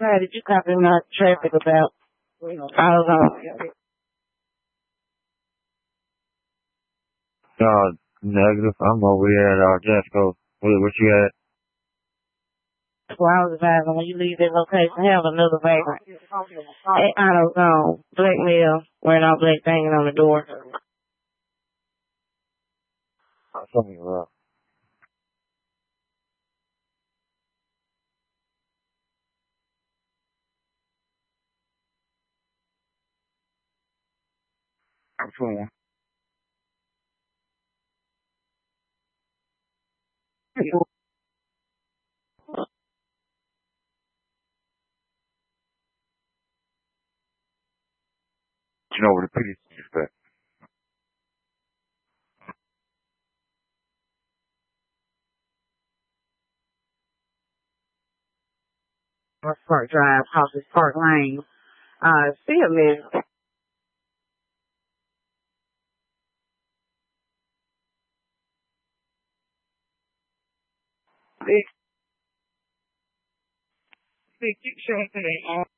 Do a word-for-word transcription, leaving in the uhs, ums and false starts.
How did you copy my traffic about? I was on. Uh, negative. I'm over here at uh, Jasco. What, what you at? Well, I was driving. When you leave that location, have another vagrant. At AutoZone, black male, wearing all black thing on the door. Something wrong. Which one? You know where the police is at? North Park Drive, Houses Park Lane. Uh, see a miss. Big, big, keep showing today.